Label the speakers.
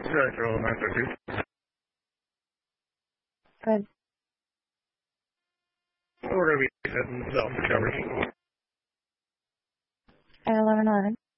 Speaker 1: Director 932.
Speaker 2: Good.
Speaker 1: We're going to be setting development coverage.
Speaker 2: At 11:11.